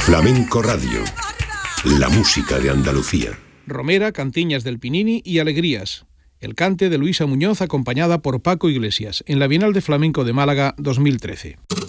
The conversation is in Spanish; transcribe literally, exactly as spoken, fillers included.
Flamenco Radio, la música de Andalucía. Romera, Cantiñas del Pinini y Alegrías. El cante de Luisa Muñoz acompañada por Paco Iglesias en la Bienal de Flamenco de Málaga dos mil trece.